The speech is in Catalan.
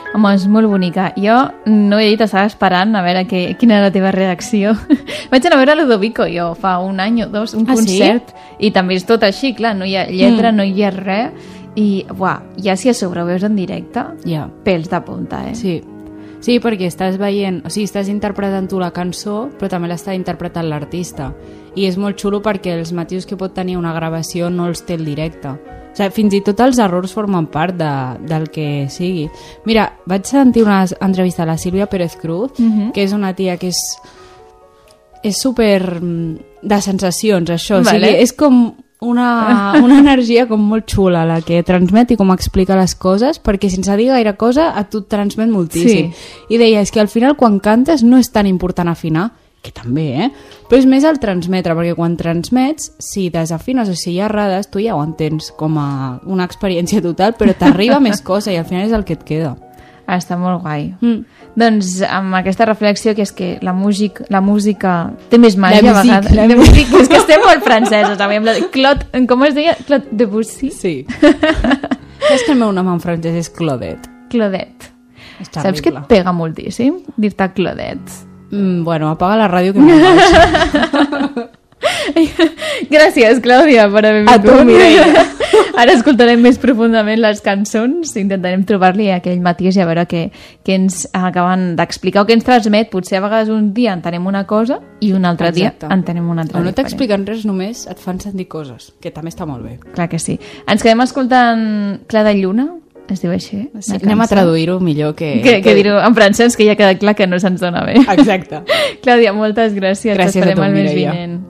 Home, és molt bonica. Jo no he dit, estava esperant a veure quina era la teva reacció. Vaig anar a veure Ludovico jo fa un any o dos, un concert, i també és tot així, clar, no hi ha lletra, no hi ha res, i ja si a sobre ho veus en directe, pèls de punta, Sí, perquè estàs veient, o sigui, estàs interpretant tu la cançó, però també l'està interpretant l'artista, i és molt xulo perquè els matisos que pot tenir una gravació no els té el directe. O sigui, fins i tot els errors formen part del que sigui. Mira, vaig sentir una entrevista a la Sílvia Pérez Cruz, que és una tia que és super de sensacions, això. O sigui, és com una energia com molt xula la que transmet i com explica les coses, perquè sense dir gaire cosa a tu et transmet moltíssim. I deia, és que al final quan cantes no és tan important afinar, que també, però és més el transmetre, perquè quan transmets, si desafines o si hi ha errades, tu ja ho entens com a una experiència total, però t'arriba més cosa i al final és el que et queda. Està molt guai. Doncs amb aquesta reflexió, que és que la música té més màgia a vegades. La música, és que estem molt francesos. Claude, com es deia? Claude Debussy? Sí. És que el meu nom en francès és Claudette. Claudette. Saps que et pega moltíssim dir-te Claudette? Bueno, apaga la ràdio que me'n vaig. Gràcies, Clàudia, per haver vingut. A tu, Mireia. Ara escoltarem més profundament les cançons, intentarem trobar-li aquell matís i a veure què ens acaben d'explicar o què ens transmet. Potser a vegades un dia entenem una cosa i un altre dia entenem una altra diferent. O no t'expliquen res, només et fan sentir coses, que també està molt bé. Clar que sí. Ens quedem escoltant Clar de Lluna, es diu així? Sí, anem a traduir-ho millor que dir-ho en francès, que ja queda clar que no se'ns dona bé. Exacte. Clàudia, moltes gràcies. Gràcies a tu, Mireia. Vinent.